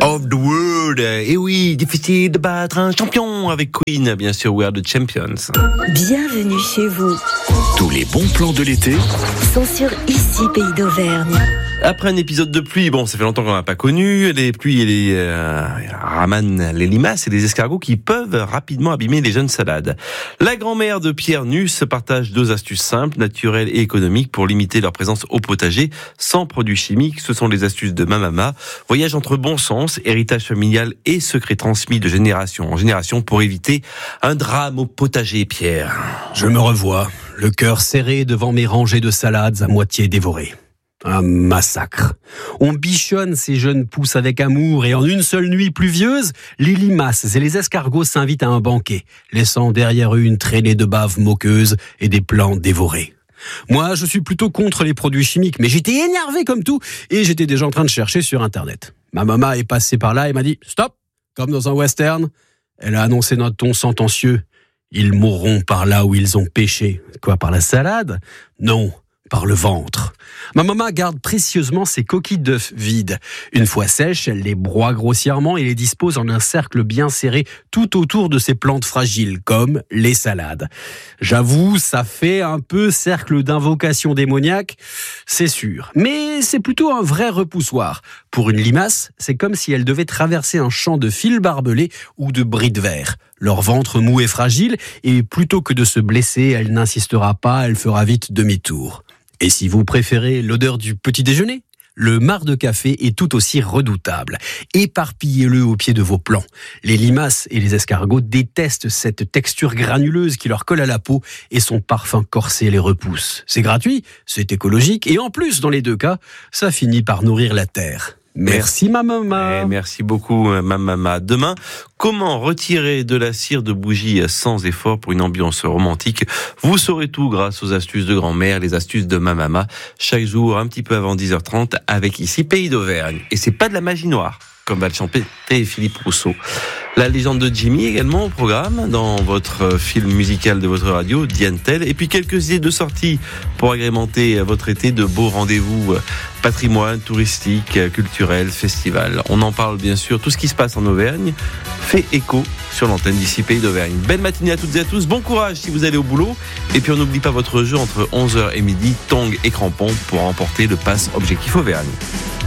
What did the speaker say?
of the world. Et oui, difficile de battre un champion avec Queen, bien sûr, We Are the Champions. Bienvenue chez vous. Tous les bons plans de l'été Sont sur Ici Pays d'Auvergne. Après un épisode de pluie, bon, ça fait longtemps qu'on n'a pas connu, les pluies ramènent les limaces et les escargots qui peuvent rapidement abîmer les jeunes salades. La grand-mère de Pierre Nuss partage 2 astuces simples, naturelles et économiques pour limiter leur présence au potager sans produits chimiques. Ce sont les astuces de ma maman. Voyage entre bon sens, héritage familial et secrets transmis de génération en génération pour éviter un drame au potager, Pierre. Je me revois, le cœur serré devant mes rangées de salades à moitié dévorées. Un massacre. On bichonne ces jeunes pousses avec amour et en une seule nuit pluvieuse, les limaces et les escargots s'invitent à un banquet, laissant derrière eux une traînée de bave moqueuse et des plants dévorés. Moi, je suis plutôt contre les produits chimiques, mais j'étais énervé comme tout et j'étais déjà en train de chercher sur Internet. Ma maman est passée par là et m'a dit « Stop !» Comme dans un western. Elle a annoncé d'un ton sentencieux « Ils mourront par là où ils ont péché. » Quoi, par la salade ? Non, par le ventre. Ma maman garde précieusement ses coquilles d'œufs vides. Une fois sèches, elle les broie grossièrement et les dispose en un cercle bien serré tout autour de ces plantes fragiles, comme les salades. J'avoue, ça fait un peu cercle d'invocation démoniaque, c'est sûr. Mais c'est plutôt un vrai repoussoir. Pour une limace, c'est comme si elle devait traverser un champ de fils barbelés ou de bris de verre. Leur ventre mou est fragile et plutôt que de se blesser, elle n'insistera pas, elle fera vite demi-tour. Et si vous préférez l'odeur du petit déjeuner, le marc de café est tout aussi redoutable. Éparpillez-le au pied de vos plants. Les limaces et les escargots détestent cette texture granuleuse qui leur colle à la peau et son parfum corsé les repousse. C'est gratuit, c'est écologique et en plus, dans les 2 cas, ça finit par nourrir la terre. Merci ma maman. Merci beaucoup ma maman. Demain, comment retirer de la cire de bougie sans effort pour une ambiance romantique ? Vous saurez tout grâce aux astuces de grand-mère, les astuces de ma maman. Chaque jour, un petit peu avant 10h30, avec Ici Pays d'Auvergne. Et c'est pas de la magie noire, comme va le chanter Philippe Rousseau. La légende de Jimmy également au programme dans votre film musical de votre radio, Diane Tell. Et puis quelques idées de sortie pour agrémenter votre été, de beaux rendez-vous patrimoine, touristique, culturel, festival. On en parle bien sûr. Tout ce qui se passe en Auvergne fait écho sur l'antenne d'Ici Pays d'Auvergne. Belle matinée à toutes et à tous. Bon courage si vous allez au boulot. Et puis on n'oublie pas votre jeu entre 11h et midi, tongs et crampons pour remporter le pass Objectif Auvergne.